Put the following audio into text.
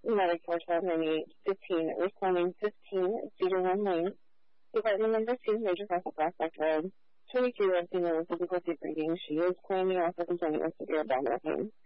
Medicare 1298, 15, responding 15, Cedar Run Lane, department number 2, Major Prospect Road, 22 year-old female with difficulty breathing. She is currently off of a with severe abdominal pain.